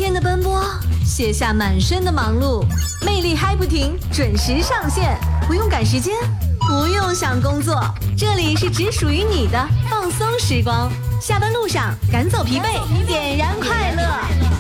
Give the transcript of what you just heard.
天的奔波，卸下满身的忙碌，魅力嗨不停，准时上线，不用赶时间，不用想工作，这里是只属于你的放松时光。下班路上赶走疲惫，点燃快乐。